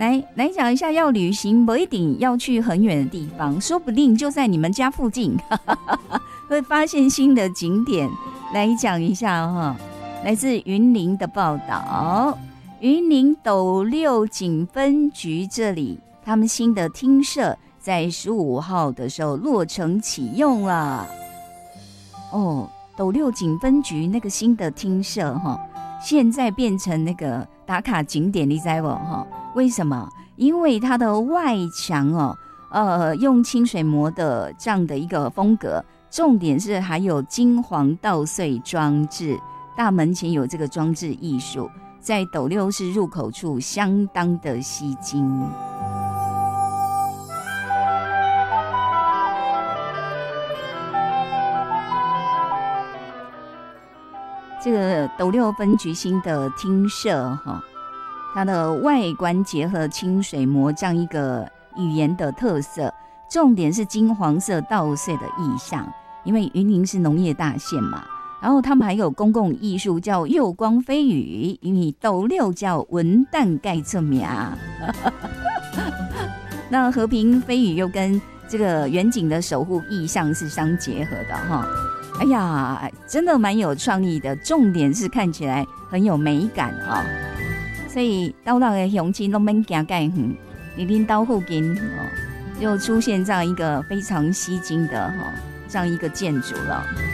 来讲一下，要旅行不一定要去很远的地方，说不定就在你们家附近会发现新的景点。来讲一下哈，来自云林的报道，云林斗六警分局这里，他们新的厅舍在15号的时候落成启用了。哦，斗六警分局那个新的厅舍哈，现在变成那个打卡景点，你知道哈？为什么？因为它的外墙用清水模的这样的一个风格。重点是还有金黄稻穗装置，大门前有这个装置艺术，在斗六市入口处相当的吸睛。这个斗六分局新的厅舍它的外观结合清水模这样一个语言的特色，重点是金黄色稻穗的意象。因为云林是农业大县嘛，然后他们还有公共艺术叫釉光飞羽，因为斗六叫文旦盖侧名。那和平飞羽又跟这个远景的守护意象是相结合的哈。哎呀，真的蛮有创意的，重点是看起来很有美感所以到那个乡亲都免行介远，你拎到附近就出现这样一个非常吸睛的这样一个建筑了。